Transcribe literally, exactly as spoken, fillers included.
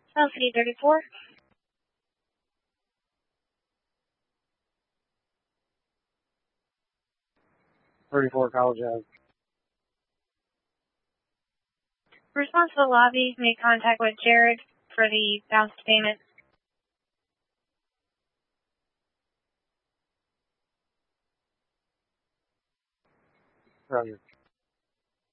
L C D thirty-four. thirty-four College Ave. Response to the lobby, made contact with Jared for the bounced payment. Roger.